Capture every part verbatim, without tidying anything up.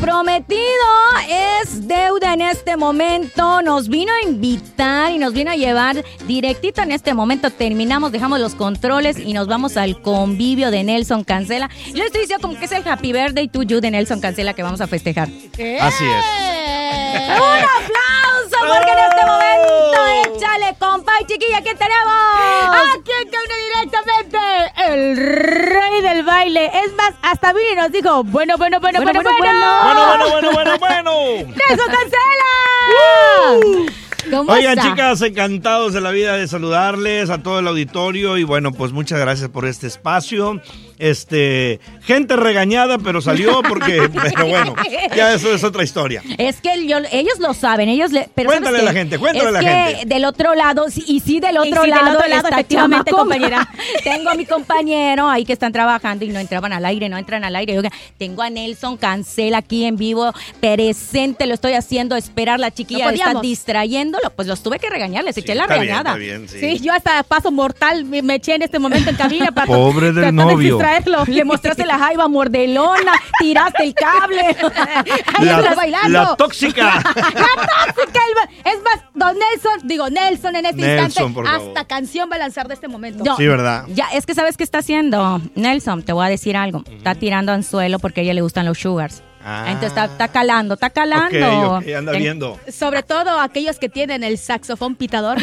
prometido es deuda en este momento. Nos vino a invitar y nos vino a llevar directito en este momento. Terminamos, dejamos los controles y nos vamos al convivio de Nelson Cancela. Yo le estoy diciendo como que es el Happy Birthday to You de Nelson Cancela que vamos a festejar. ¿Qué? Así es. ¡Un aplauso! Porque en este momento, échale, compa y chiquilla, ¿quién tenemos? Aquí que viene directamente el rey del baile. Es más, hasta Vini nos dijo, bueno, bueno, bueno, bueno, bueno, bueno. Bueno, bueno, bueno, bueno, bueno. ¡Nelson Cancela! Uh. ¿Cómo Oigan, está? chicas, encantados de la vida de saludarles a todo el auditorio y bueno, pues muchas gracias por este espacio. Este, gente regañada, pero salió porque, pero bueno, ya eso es otra historia. Es que yo, ellos lo saben, ellos le, pero Cuéntale ¿sabes a la qué? gente, cuéntale es a la que gente. del otro lado, sí, y sí del otro Y sí, del lado, otro lado, está efectivamente, chamaco. compañera. Tengo a mi compañero ahí que están trabajando y no entraban al aire, no entran al aire. Oiga, tengo a Nelson Cancela aquí en vivo, presente, lo estoy haciendo esperar, la chiquilla No está podíamos. distrayéndolo, pues los tuve que regañar, les eché Sí, la está bien, regañada. está bien, sí. Sí, yo hasta paso mortal me, me eché en este momento en cabina para Pobre del tratar de novio. distraerlo. Le mostraste la jaiba mordelona, tiraste el cable. Ahí La, estás bailando. la tóxica. La tóxica. el- Es más, don Nelson, digo Nelson en este Nelson, instante, por favor. hasta canción va a lanzar de este momento. No. Sí, ¿verdad? Ya, es que ¿sabes qué está haciendo? Nelson, te voy a decir algo. Está tirando anzuelo porque a ella le gustan los sugars. Ah. Entonces está, está calando, está calando. Ok, ok, anda En- viendo. Sobre todo aquellos que tienen el saxofón pitador.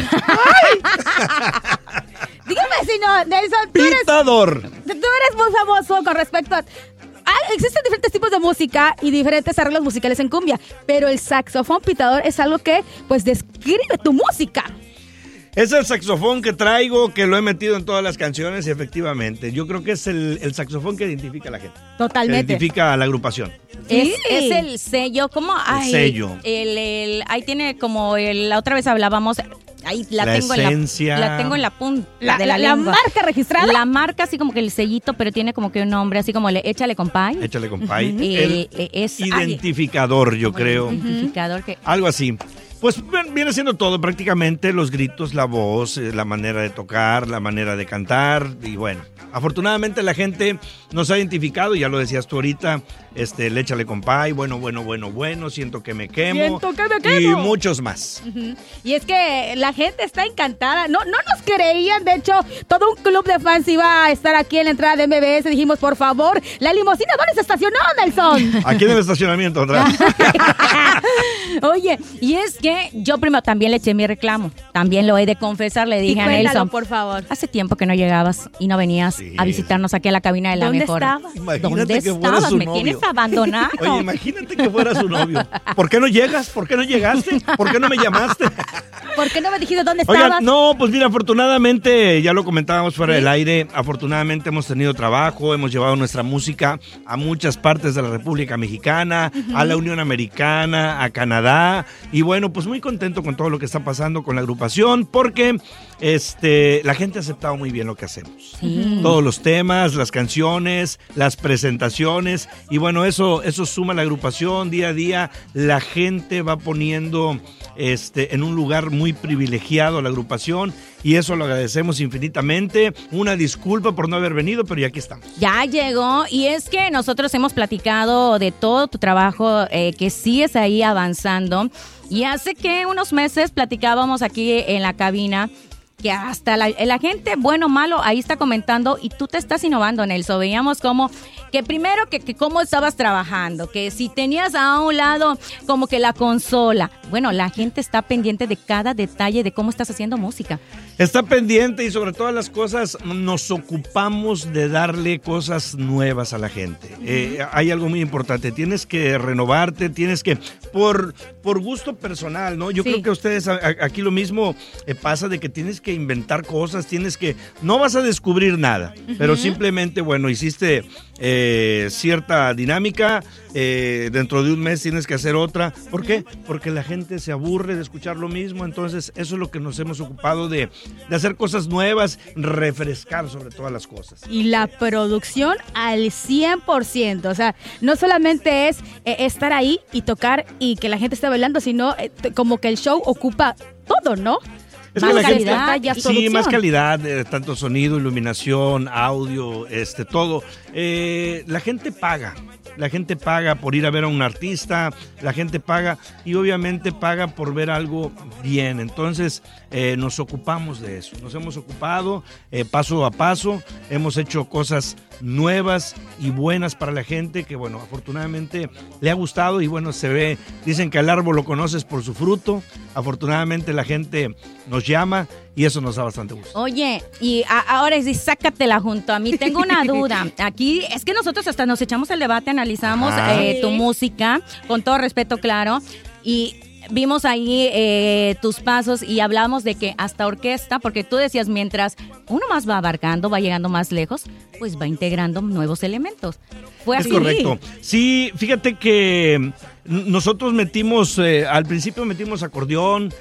Dígame si no, Nelson, tú eres, Pitador. tú eres muy famoso con respecto a... Ah, existen diferentes tipos de música y diferentes arreglos musicales en cumbia, pero el saxofón pitador es algo que, pues, describe tu música. Es el saxofón que traigo, que lo he metido en todas las canciones y efectivamente, yo creo que es el, el saxofón que identifica a la gente. Que Totalmente. identifica a la agrupación. Es, Sí. es el sello, ¿cómo? Ay, sello. El, el- ahí tiene como el, la otra vez hablábamos, ahí la, La tengo esencia. en la, la tengo en la punta La, de la, la- la lengua. marca registrada. La marca así como que el sellito, pero tiene como que un nombre, así como le échale compay. Échale, compay. El- El eh, es- identificador, yo como el creo. identificador que Algo así. Pues ven- viene siendo todo prácticamente, los gritos, la voz, eh, la manera de tocar, la manera de cantar y bueno, afortunadamente la gente nos ha identificado, ya lo decías tú ahorita, este, el échale compay, bueno, bueno, bueno, bueno, siento que me quemo. Siento que me Y quemo. muchos más. Ujú. Y es que la gente está encantada. No, no nos creían. De hecho, todo un club de fans iba a estar aquí en la entrada de M B S. Dijimos, por favor, la limusina, ¿dónde se estacionó, Nelson? Aquí en el estacionamiento atrás. Oye, y es que yo primero también le eché mi reclamo. También lo he de confesar, le Y dije a cuéntalo, Nelson. por favor. Hace tiempo que no llegabas y no venías Sí. a visitarnos aquí a la cabina de la ¿Dónde mejor. estabas? Imagínate ¿Dónde que fuera estabas? su Me novio. tienes abandonado. Oye, imagínate que fuera su novio. ¿Por qué no llegas? ¿Por qué no llegaste? ¿Por qué no me llamaste? ¿Por qué no me dijiste dónde estabas? Oigan, no, pues mira, afortunadamente, ya lo comentábamos fuera del aire, afortunadamente hemos tenido trabajo, hemos llevado nuestra música a muchas partes de la República Mexicana, a la Unión Americana, a Canadá, y bueno, pues muy contento con todo lo que está pasando con la agrupación, porque este, la gente ha aceptado muy bien lo que hacemos. Sí. Todos los temas, las canciones, las presentaciones, y bueno, eso, eso suma a la agrupación día a día, la gente va poniendo este, en un lugar muy privilegiado a la agrupación y eso lo agradecemos infinitamente. Una disculpa por no haber venido, pero ya aquí estamos. Ya llegó y es que nosotros hemos platicado de todo tu trabajo, eh, que sigues ahí avanzando y hace que unos meses platicábamos aquí en la cabina que hasta la, la gente, bueno o malo, ahí está comentando y tú te estás innovando, Nelson. Veíamos como que primero que, que cómo estabas trabajando, que si tenías a un lado como que la consola. Bueno, la gente está pendiente de cada detalle de cómo estás haciendo música. Está pendiente y sobre todas las cosas nos ocupamos de darle cosas nuevas a la gente. Eh, hay algo muy importante, tienes que renovarte, tienes que, por, por gusto personal, ¿no? Yo Sí. creo que a ustedes a- a- aquí lo mismo eh, pasa de que tienes que inventar cosas, tienes que, no vas a descubrir nada, pero simplemente, bueno, hiciste eh, cierta dinámica, eh, dentro de un mes tienes que hacer otra. ¿Por qué? Porque la gente se aburre de escuchar lo mismo, entonces eso es lo que nos hemos ocupado de, de hacer cosas nuevas, refrescar sobre todas las cosas. Y la producción al cien por ciento. O sea, no solamente es eh, estar ahí y tocar y que la gente esté bailando, sino eh, t- como que el show ocupa todo, ¿no? Es Más que la gente- calidad, pantallas, sí, producción. más calidad, eh, tanto sonido, iluminación, audio, este, todo. Eh, la gente paga la gente paga por ir a ver a un artista, la gente paga y obviamente paga por ver algo bien. Entonces eh, nos ocupamos de eso, nos hemos ocupado eh, paso a paso, hemos hecho cosas nuevas y buenas para la gente que, bueno, afortunadamente le ha gustado y, bueno, se ve, dicen que al árbol lo conoces por su fruto. Afortunadamente la gente nos llama y eso nos da bastante gusto. Oye, y a, ahora sí, sácatela junto a mí. Tengo una duda. Aquí es que nosotros hasta nos echamos el debate, analizamos eh, tu música, con todo respeto, claro, y vimos ahí eh, tus pasos y hablamos de que hasta orquesta, porque tú decías, mientras uno más va abarcando, va llegando más lejos, pues va integrando nuevos elementos. Fue así. Es correcto. Sí, fíjate que nosotros metimos, eh, al principio metimos acordeón,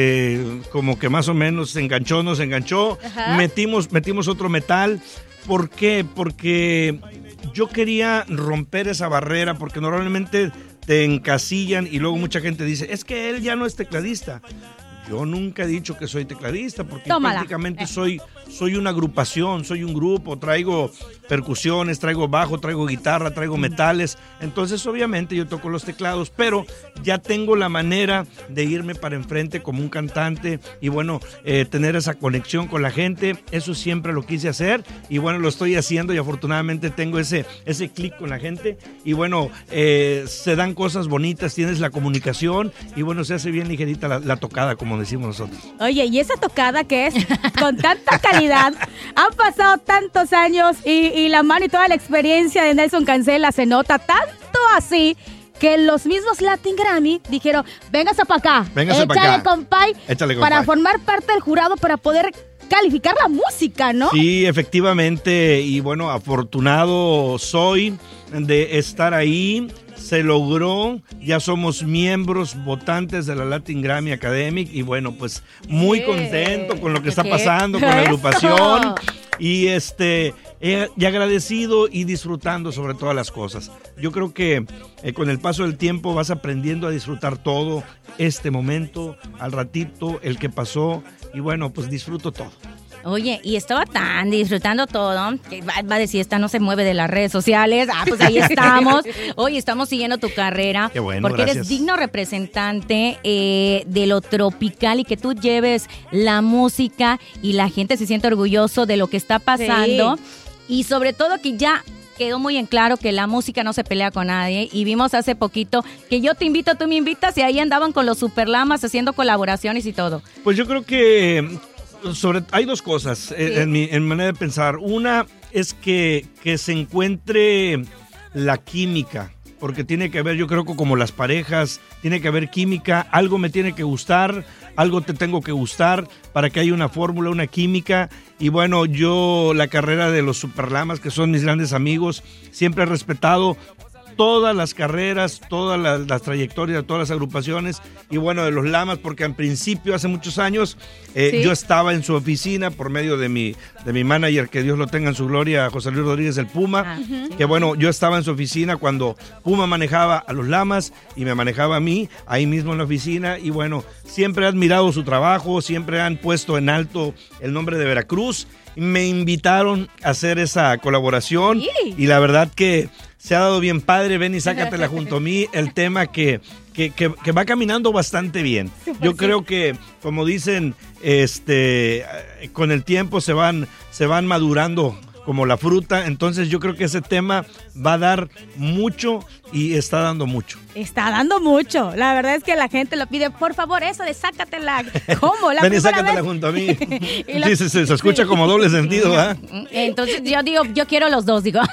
eh, como que más o menos se enganchó, nos enganchó, Ajá. metimos, metimos otro metal. ¿Por qué? Porque yo quería romper esa barrera, porque normalmente te encasillan y luego mucha gente dice, es que él ya no es tecladista. Yo nunca he dicho que soy tecladista porque Tómala. prácticamente eh. soy, soy una agrupación, soy un grupo, traigo percusiones, traigo bajo, traigo guitarra, traigo metales. Entonces obviamente yo toco los teclados, pero ya tengo la manera de irme para enfrente como un cantante y bueno, eh, tener esa conexión con la gente. Eso siempre lo quise hacer y bueno, lo estoy haciendo y afortunadamente tengo ese, ese clic con la gente y bueno, eh, se dan cosas bonitas, tienes la comunicación y bueno, se hace bien ligerita la, la tocada, como decimos nosotros. Oye, y esa tocada que es con tanta calidad, han pasado tantos años y, y la mano y toda la experiencia de Nelson Cancela se nota tanto así que los mismos Latin Grammy dijeron, véngase para acá, véngase échale para acá. compay, Échale compay, para formar parte del jurado, para poder calificar la música, ¿no? Sí, efectivamente, y bueno, afortunado soy de estar ahí. Se logró, ya somos miembros votantes de la Latin Grammy Academic y bueno, pues muy contento con lo que está pasando con la agrupación y este eh, y agradecido y disfrutando sobre todas las cosas. Yo creo que eh, con el paso del tiempo vas aprendiendo a disfrutar todo, este momento, al ratito, el que pasó y bueno, pues disfruto todo. Oye, y estaba tan disfrutando todo, que va, va a decir, esta no se mueve de las redes sociales. Ah, pues ahí estamos. Oye, estamos siguiendo tu carrera. Qué bueno, porque gracias. Eres digno representante eh, de lo tropical y que tú lleves la música y la gente se siente orgulloso de lo que está pasando. Sí. Y sobre todo que ya quedó muy en claro que la música no se pelea con nadie y vimos hace poquito que yo te invito, tú me invitas y ahí andaban con los Superlamas haciendo colaboraciones y todo. Pues yo creo que sobre, hay dos cosas sí. en, mi, en mi manera de pensar. Una es que, que se encuentre la química, porque tiene que haber, yo creo que como las parejas, tiene que haber química, algo me tiene que gustar, algo te tengo que gustar para que haya una fórmula, una química. Y bueno, yo la carrera de los Superlamas, que son mis grandes amigos, siempre he respetado todas las carreras, todas las, las trayectorias de todas las agrupaciones y bueno, de los Lamas, porque en principio hace muchos años eh, ¿Sí? yo estaba en su oficina por medio de mi, de mi manager, que Dios lo tenga en su gloria, José Luis Rodríguez el Puma, ah, uh-huh. que bueno, yo estaba en su oficina cuando Puma manejaba a los Lamas y me manejaba a mí, ahí mismo en la oficina y bueno, siempre he admirado su trabajo, siempre han puesto en alto el nombre de Veracruz. Me invitaron a hacer esa colaboración sí. y la verdad que se ha dado bien padre. Ven y sácatela junto a mí, el tema que, que, que, que va caminando bastante bien. Yo creo que, como dicen, este, con el tiempo se van, se van madurando como la fruta, entonces yo creo que ese tema va a dar mucho y está dando mucho. Está dando mucho, la verdad es que la gente lo pide, por favor, eso de sácatela. ¿Cómo? La Ven y sácatela vez? Junto a mí. la... Sí, se, se, se escucha como doble sentido, ¿ah? ¿eh? Entonces yo digo, yo quiero los dos, digo.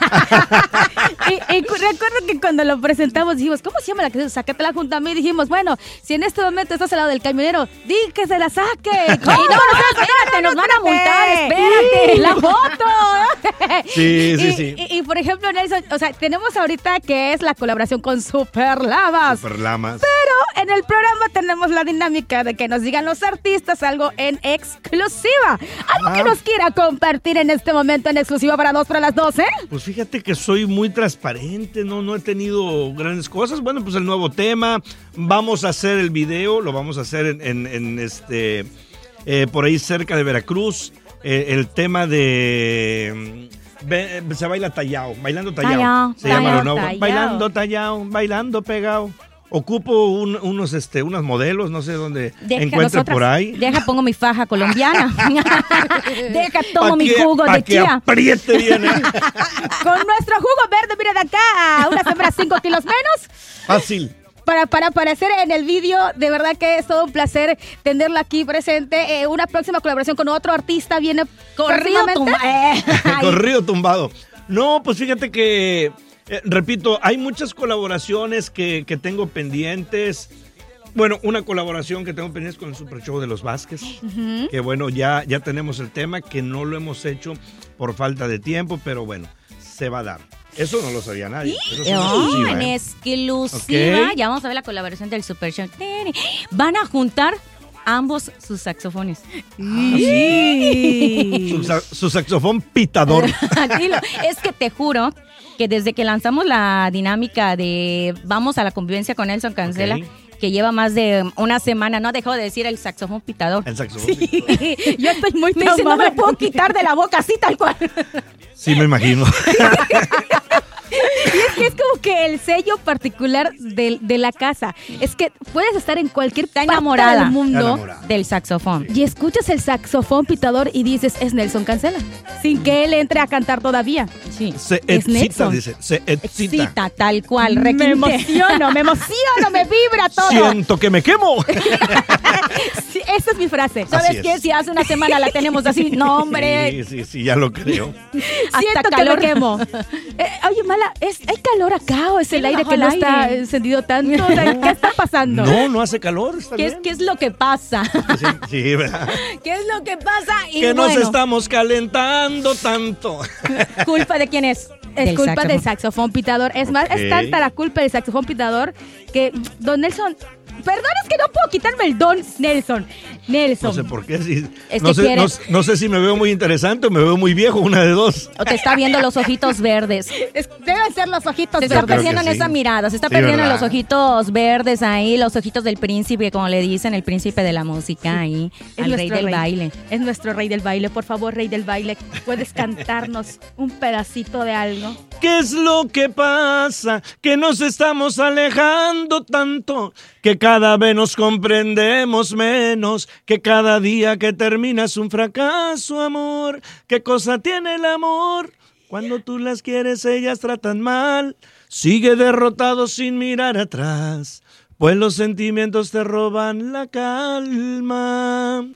y, y recuerdo que cuando lo presentamos dijimos, ¿cómo se llama la canción? Sácatela junto a mí. Dijimos, bueno, si en este momento estás al lado del camionero, di que se la saque. No, no, no, espérate, nos van a multar, espérate. La foto. Sí, sí, y, sí. Y, y por ejemplo, Nelson, o sea, tenemos ahorita que es la colaboración con Superlamas. Superlamas. Pero en el programa tenemos la dinámica de que nos digan los artistas algo en exclusiva. Algo ah. que nos quiera compartir en este momento en exclusiva para dos para las doce. Pues fíjate que soy muy transparente, no, no he tenido grandes cosas. Bueno, pues el nuevo tema, vamos a hacer el video, lo vamos a hacer en, en, en este, eh, por ahí cerca de Veracruz. Eh, el tema de Ve, se baila tallao, bailando tallao. Tallao, se llama tallao, lo nuevo. tallao. Bailando tallao, bailando pegado. Ocupo un, unos, este, unos modelos, no sé dónde Deja encuentre nosotras- por ahí. Deja, pongo mi faja colombiana. Deja, tomo Pa' mi que- jugo pa' de que chía. apriete bien, ¿eh? Con nuestro jugo verde, mira de acá, una hembras cinco kilos menos. Fácil. Para, para aparecer en el vídeo, de verdad que es todo un placer tenerlo aquí presente. Eh, una próxima colaboración con otro artista viene Corrido próximamente. tumba- eh, ay. Corrido tumbado. No, pues fíjate que, eh, repito, hay muchas colaboraciones que, que tengo pendientes. Bueno, una colaboración que tengo pendientes con el Super Show de los Vázquez, uh-huh. que bueno, ya, ya tenemos el tema, que no lo hemos hecho por falta de tiempo, pero bueno, se va a dar. Eso no lo sabía nadie. Eso es Oh, exclusiva, en ¿eh? exclusiva. Ok. Ya vamos a ver la colaboración del Super Show. Van a juntar ambos sus saxofones. Su, sa- su saxofón pitador. Dilo. Es que te juro que desde que lanzamos la dinámica de vamos a la convivencia con Nelson Cancela, Ok. que lleva más de una semana, no dejó de decir el saxofón pitador. El saxofón. Sí, yo estoy muy Me dice, no traumada. me puedo quitar de la boca así tal cual. Sí, me imagino. Y es que es como que el sello particular de, de la casa. Es que puedes estar en cualquier Está parte enamorada. del mundo Está enamorada. Del saxofón. y escuchas el saxofón pitador y dices, es Nelson Cancela. Sin que él entre a cantar todavía. Sí. Se Es excita, Nelson. dice. Se excita. Excita, tal cual. Me requinte. emociono, me emociono, me vibra todo. Siento que me quemo. Sí, esa es mi frase. ¿Sabes Así es. qué? Si hace una semana la tenemos así, no, hombre. Sí, sí, sí, ya lo creo. Siento que calor. me quemo. Eh, oye, Mala, ¿es, ¿hay calor acá o es el Sí, aire bajo que el no aire. está encendido tanto? O sea, ¿qué está pasando? No, no hace calor, está ¿Qué es, bien. ¿Qué es lo que pasa? Sí, sí, ¿verdad? ¿Qué es lo que pasa? Y Que nos bueno, estamos calentando tanto. ¿culpa de quién es? Es Del culpa saxofón. del saxofón pitador. Es más, Ok. es tanta la culpa del saxofón pitador que Don Nelson... Perdón, es que no puedo quitarme el don, Nelson. Nelson. No sé por qué. Si, Es no, que sé, quiere- no, no sé si me veo muy interesante o me veo muy viejo, una de dos. O te está viendo los ojitos verdes. Es- deben ser los ojitos Se Yo está creo perdiendo que en sí. esa mirada, se está Sí, perdiendo en ¿verdad? los ojitos verdes ahí, los ojitos del príncipe, como le dicen, el príncipe de la música ahí, Es al rey nuestro del baile. Es nuestro rey del baile. Por favor, rey del baile, ¿puedes cantarnos un pedacito de algo? ¿Qué es lo que pasa? Que nos estamos alejando tanto, que cada vez nos comprendemos menos, que cada día que termina es un fracaso, amor. ¿Qué cosa tiene el amor? Cuando tú las quieres, ellas tratan mal. Sigue derrotado sin mirar atrás, pues los sentimientos te roban la calma.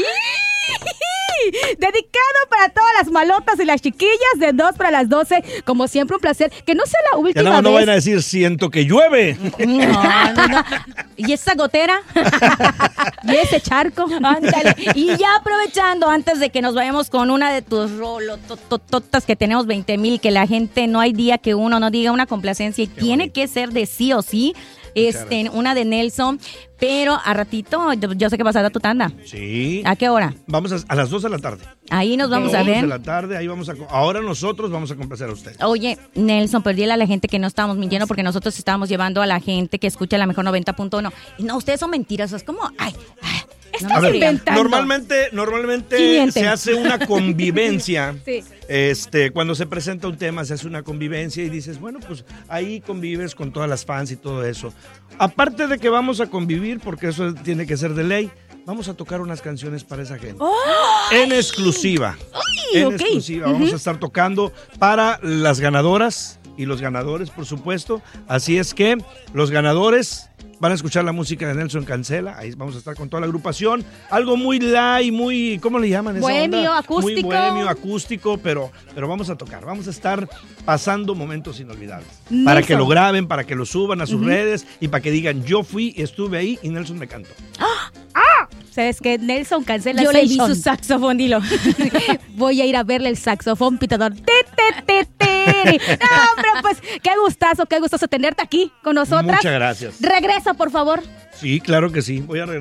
Dedicado para todas las malotas y las chiquillas de dos para las doce. Como siempre, un placer. Que no sea la Ya última no, no vez. vayan a decir, siento que llueve. No, no, no. ¿Y esa gotera? Y ese charco. Ándale. Y ya aprovechando, antes de que nos vayamos con una de tus rolototototas que tenemos veinte mil, que la gente no hay día que uno no diga una complacencia y tiene bonito. que ser de sí o sí. Este, gracias. una de Nelson, pero a ratito yo, yo sé que vas a dar tu tanda. Sí. ¿A qué hora? Vamos a, a las dos de la tarde. Ahí nos vamos a dos de ver. la tarde, ahí vamos a... co- Ahora nosotros vamos a complacer a ustedes. Oye, Nelson, pero dile a la gente que no estábamos mintiendo porque nosotros estábamos llevando a la gente que escucha la mejor noventa punto uno. Y no, ustedes son mentiras, es como, ay, ay, no Estás nos A ver, digan. inventando. normalmente, normalmente Sí, mienten. se hace una convivencia. Sí. Este, cuando se presenta un tema, se hace una convivencia y dices, bueno, pues ahí convives con todas las fans y todo eso. Aparte de que vamos a convivir, porque eso tiene que ser de ley, vamos a tocar unas canciones para esa gente. En exclusiva. en ok. exclusiva. Vamos a estar tocando para las ganadoras y los ganadores, por supuesto. Así es que los ganadores van a escuchar la música de Nelson Cancela. Ahí vamos a estar con toda la agrupación. Algo muy light, muy, ¿cómo le llaman esa Bohemio, onda? acústico. Muy bohemio, acústico, pero, pero vamos a tocar. Vamos a estar pasando momentos inolvidables. Para Nelson. que lo graben, para que lo suban a sus redes y para que digan, yo fui, estuve ahí y Nelson me cantó. ¿Sabes qué? Nelson Cancela Yo le di Session. su saxofón, dilo. Voy a ir a verle el saxofón pitador. Ti, ti, ti, ti. No, hombre, pues qué gustazo, qué gustazo tenerte aquí con nosotras. Muchas gracias. Regresa, por favor. Sí, claro que sí. Voy a regresar.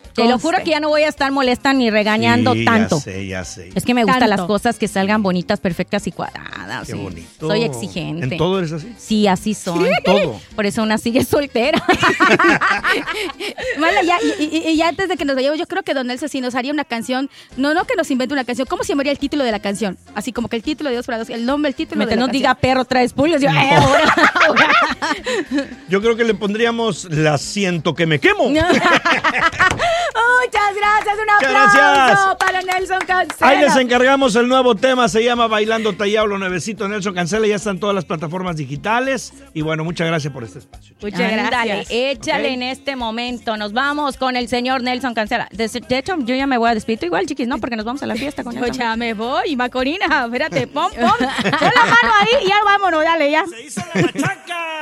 Te lo juro que ya no voy a estar molesta ni regañando Sí, tanto. Ya sé, ya sé. Es que me gustan Tanto. las cosas que salgan bonitas, perfectas y cuadradas. Qué sí. bonito. Soy exigente. ¿En todo eres así? Sí, así soy. En todo. Por eso una sigue soltera. Bueno, ya, y, y- y ya antes de que nos vayamos, yo creo que Don Nelson sí nos haría una canción. No, no que nos invente una canción. ¿Cómo se llamaría el título de la canción? Así como que el título de Dos para Dos, el nombre, el título de Mientras la no canción. diga perro traes pulgas, yo, eh, ahora, ahora. Yo creo que le pondríamos La siento que me quemo. Muchas gracias, un Muchas aplauso gracias. para Nelson Cancela. Ahí les encargamos el nuevo tema, se llama Bailando Tallado, lo nuevecito Nelson Cancela, ya están todas las plataformas digitales y bueno, muchas gracias por este espacio. Muchas Ándale, gracias. échale Ok. en este momento. Nos vamos con el señor Nelson Cancela. De, de hecho, yo ya me voy a despedir. Tú igual, chiquis, ¿no? Porque nos vamos a la fiesta con Yo Nelson. ya me voy, Macorina, espérate, pon, pon, pon la mano ahí y ya vámonos, dale, ya. Se hizo la machaca.